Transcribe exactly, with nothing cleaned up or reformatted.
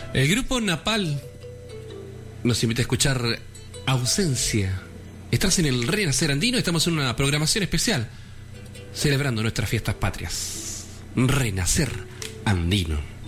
El grupo Napal nos invita a escuchar Ausencia. Estás en el Renacer Andino, estamos en una programación especial celebrando nuestras fiestas patrias. Renacer Andino.